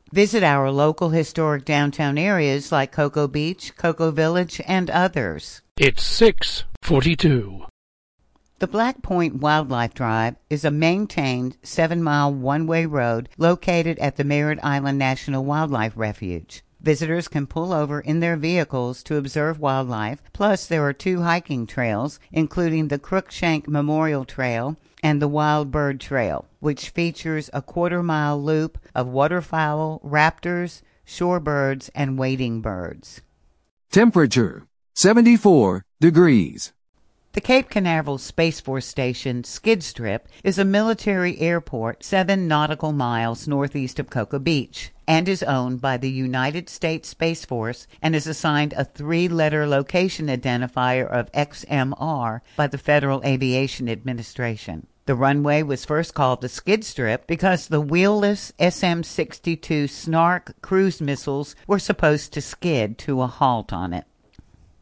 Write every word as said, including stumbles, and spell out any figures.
Visit our local historic downtown areas like Cocoa Beach, Cocoa Village, and others. It's six forty-two. The Black Point Wildlife Drive is a maintained seven-mile one-way road located at the Merritt Island National Wildlife Refuge. Visitors can pull over in their vehicles to observe wildlife, plus there are two hiking trails, including the Crookshank Memorial Trail and the Wild Bird Trail, which features a quarter-mile loop of waterfowl, raptors, shorebirds, and wading birds. Temperature, seventy-four degrees. The Cape Canaveral Space Force Station skid strip is a military airport seven nautical miles northeast of Cocoa Beach and is owned by the United States Space Force and is assigned a three-letter location identifier of X M R by the Federal Aviation Administration. The runway was first called the skid strip because the wheelless S M sixty-two Snark cruise missiles were supposed to skid to a halt on it.